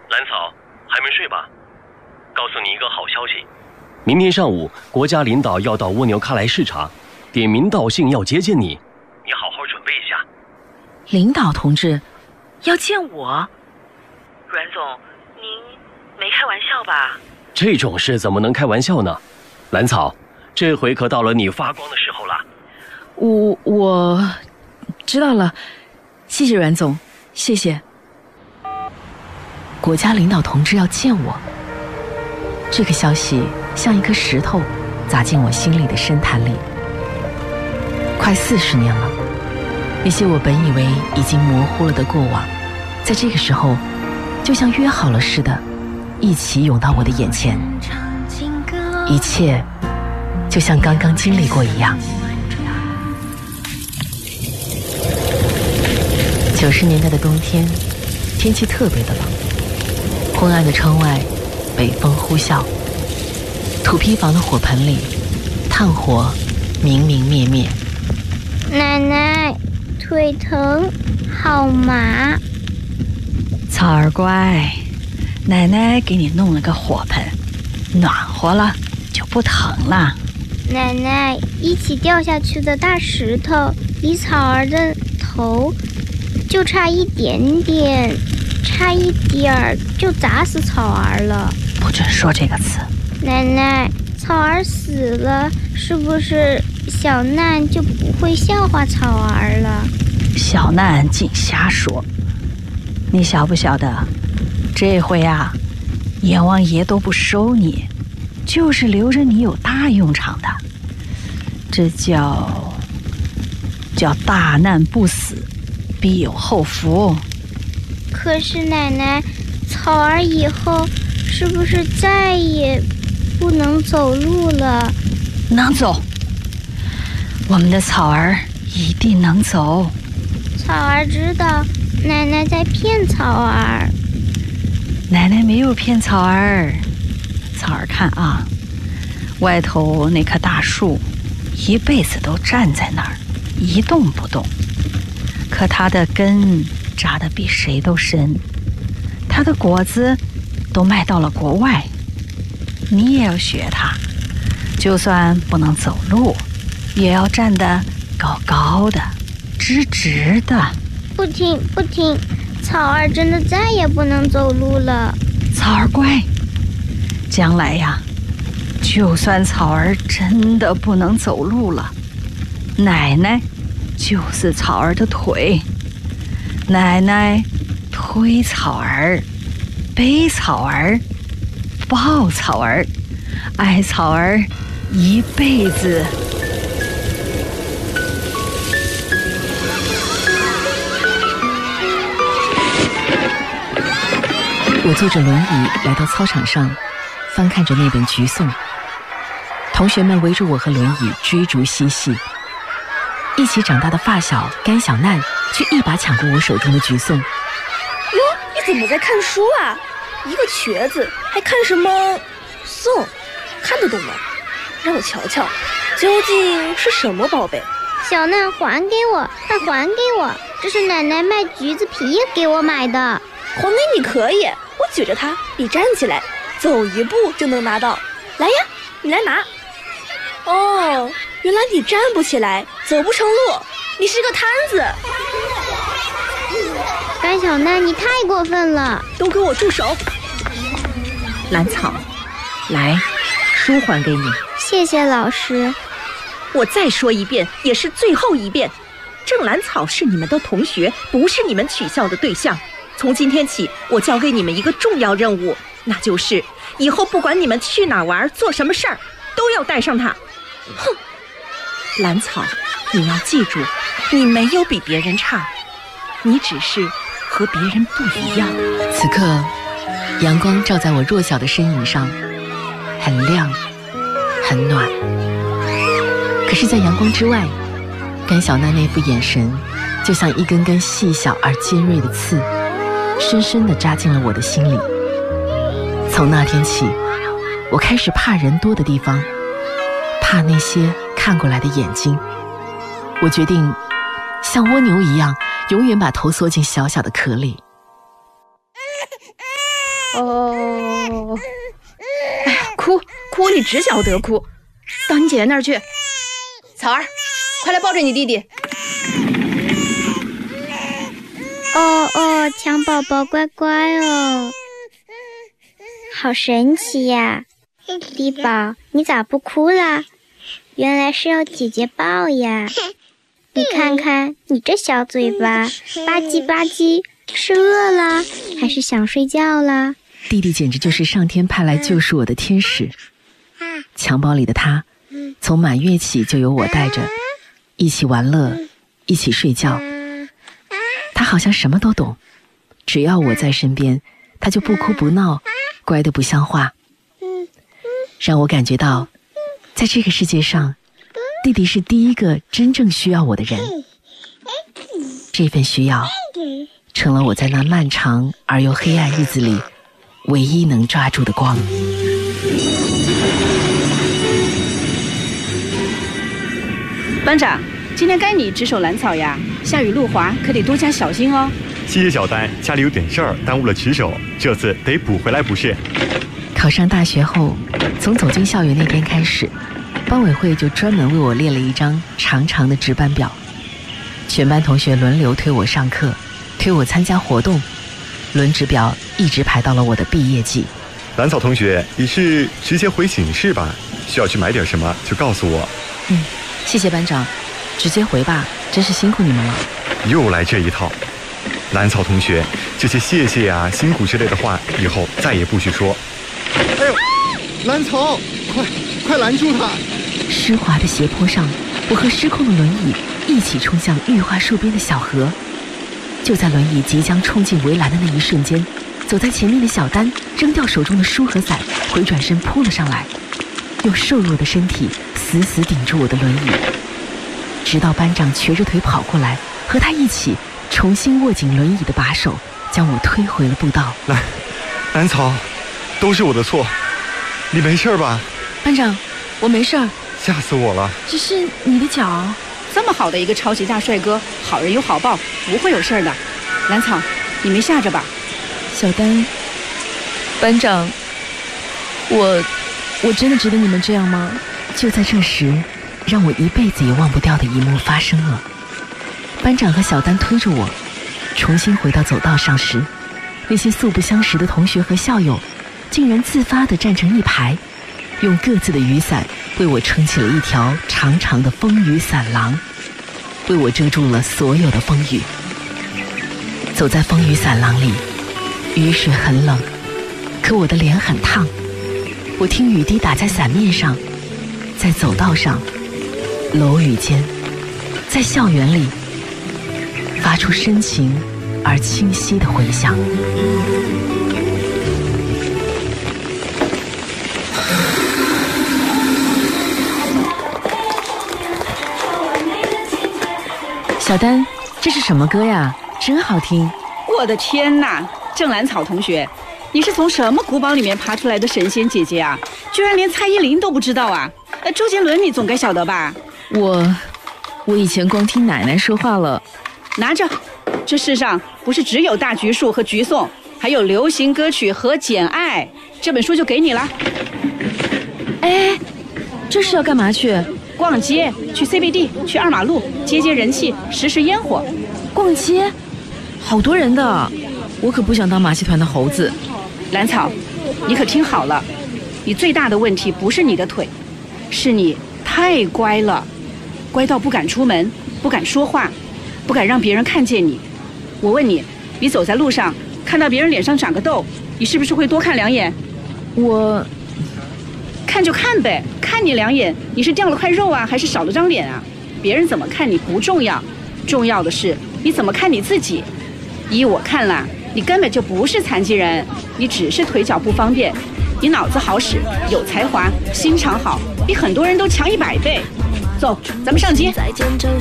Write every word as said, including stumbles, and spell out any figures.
兰草，还没睡吧？告诉你一个好消息，明天上午国家领导要到蜗牛喀来视察，点名道姓要接见你，你好好准备一下。 领导同志要见我？阮总，您没开玩笑吧？ 这种事怎么能开玩笑呢？兰草，这回可到了你发光的时候了。 我我知道了，谢谢阮总，谢谢。国家领导同志要见我，这个消息像一颗石头砸进我心里的深潭里。快四十年了，那些我本以为已经模糊了的过往，在这个时候就像约好了似的，一起涌到我的眼前，一切就像刚刚经历过一样。九十年代的冬天，天气特别的冷，昏暗的窗外，北风呼啸，土坯房的火盆里，炭火明明灭灭。 奶奶，腿疼，好麻。 草儿乖，奶奶给你弄了个火盆，暖和了就不疼了。 奶奶，一起掉下去的大石头离草儿的头就差一点点，差一点儿就砸死草儿了。 不准说这个词。 奶奶，草儿死了，是不是小难就不会笑话草儿了？ 小难净瞎说。你晓不晓得，这回啊，阎王爷都不收你，就是留着你有大用场的。这叫叫大难不死，必有后福。 可是奶奶，草儿以后是不是再也不能走路了？ 能走，我们的草儿一定能走。 草儿知道奶奶在骗草儿。 奶奶没有骗草儿。草儿看啊，外头那棵大树一辈子都站在那儿一动不动，可它的根扎得比谁都深，它的果子都卖到了国外。你也要学它，就算不能走路，也要站得高高的，直直的。 不听不听，草儿真的再也不能走路了。 草儿乖，将来呀，就算草儿真的不能走路了，奶奶就是草儿的腿，奶奶推草儿，背草儿，抱草儿，爱草儿一辈子。 我坐着轮椅来到操场上，翻看着那本橘颂，同学们围着我和轮椅追逐嬉戏。一起长大的发小甘小难却一把抢过我手中的橘颂。 哟，你怎么在看书啊？一个瘸子还看什么颂？看得懂吗？让我瞧瞧，究竟是什么宝贝？ 小难，还给我，快还给我！这是奶奶卖橘子皮给我买的。 还给你可以，我举着它，你站起来，走一步就能拿到。来呀，你来拿。哦，原来你站不起来，走不成路，你是个瘫子。 甘小难，你太过分了！ 都给我住手！ 兰草，来，书还给你。 谢谢老师。 我再说一遍，也是最后一遍，郑兰草是你们的同学，不是你们取笑的对象。从今天起，我交给你们一个重要任务，那就是以后不管你们去哪玩，做什么事儿，都要带上它。哼，兰草，你要记住，你没有比别人差，你只是和别人不一样。 此刻，阳光照在我弱小的身影上，很亮，很暖。可是，在阳光之外，甘小难那副眼神，就像一根根细小而尖锐的刺，深深地扎进了我的心里。从那天起，我开始怕人多的地方，怕那些看过来的眼睛。我决定像蜗牛一样，永远把头缩进小小的壳里。 哦，哎呀，哭哭，你只晓得哭，到你姐姐那儿去。草儿，快来抱着你弟弟。 哦哦，强宝宝乖乖哦，好神奇呀！弟宝，你咋不哭啦？原来是要姐姐抱呀！你看看你这小嘴巴，吧唧吧唧，是饿啦，还是想睡觉啦？ 弟弟简直就是上天派来救赎我的天使。襁褓里的他，从满月起就由我带着，一起玩乐，一起睡觉。他好像什么都懂，只要我在身边，他就不哭不闹，乖得不像话。让我感觉到，在这个世界上，弟弟是第一个真正需要我的人。这份需要，成了我在那漫长而又黑暗日子里唯一能抓住的光。 班长，今天该你值守蓝草呀，下雨路滑，可得多加小心哦。 谢谢小丹，家里有点事儿，耽误了值守，这次得补回来不是？ 考上大学后，从走进校园那天开始，班委会就专门为我列了一张长长的值班表，全班同学轮流推我上课，推我参加活动，轮值表一直排到了我的毕业季。 蓝草同学，你是直接回寝室吧？需要去买点什么就告诉我。 嗯，谢谢班长，直接回吧，真是辛苦你们了。 又来这一套。蓝草同学，这些谢谢啊、辛苦之类的话，以后再也不许说。 哎呦，蓝草，快快拦住他！ 湿滑的斜坡上，我和失控的轮椅一起冲向玉花树边的小河。就在轮椅即将冲进围栏的那一瞬间，走在前面的小丹扔掉手中的书和伞，回转身扑了上来，用瘦弱的身体死死顶住我的轮椅，直到班长瘸着腿跑过来，和他一起重新握紧轮椅的把手，将我推回了步道。 蓝蓝草，都是我的错，你没事吧？ 班长，我没事儿。 吓死我了！ 只是你的脚。 这么好的一个超级大帅哥，好人有好报，不会有事儿的。蓝草，你没吓着吧？ 小丹，班长，我我真的值得你们这样吗？就在这时，让我一辈子也忘不掉的一幕发生了。班长和小丹推着我重新回到走道上时，那些素不相识的同学和校友竟然自发地站成一排，用各自的雨伞为我撑起了一条长长的风雨伞廊，为我遮住了所有的风雨。走在风雨伞廊里，雨水很冷，可我的脸很烫。我听雨滴打在伞面上，在走道上，楼宇间，在校园里，发出深情而清晰的回响。小丹，这是什么歌呀？真好听！ 我的天哪，郑兰草同学，你是从什么古堡里面爬出来的神仙姐姐啊？居然连蔡依林都不知道啊？呃，周杰伦你总该晓得吧？ 我，我以前光听奶奶说话了。 拿着，这世上不是只有大橘树和橘颂，还有流行歌曲和简爱，这本书就给你了。 哎，这是要干嘛去？ 逛街，去 C B D， 去二马路，接接人气，拾拾烟火。 逛街？好多人的，我可不想当马戏团的猴子。 兰草，你可听好了，你最大的问题不是你的腿，是你太乖了，乖到不敢出门，不敢说话，不敢让别人看见你。我问你，你走在路上看到别人脸上长个痘，你是不是会多看两眼？ 我看就看呗，看你两眼，你是掉了块肉啊，还是少了张脸啊？别人怎么看你不重要，重要的是你怎么看你自己。依我看啦，你根本就不是残疾人，你只是腿脚不方便。你脑子好使，有才华，心肠好，比很多人都强一百倍。走，咱们上街。